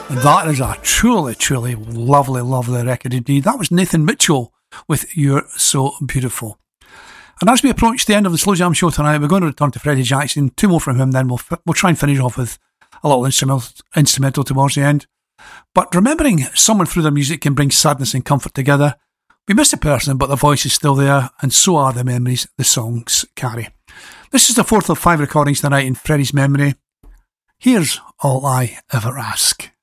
That is a truly, truly lovely, lovely record indeed. That was Nathan Mitchell with You're So Beautiful. And as we approach the end of the Slow Jam show tonight, we're going to return to Freddie Jackson. Two more from him, then we'll try and finish off with a little instrumental towards the end. But remembering someone through their music can bring sadness and comfort together. We miss the person, but the voice is still there, and so are the memories the songs carry. This is the fourth of 5 recordings tonight in Freddie's memory. Here's All I Ever Ask.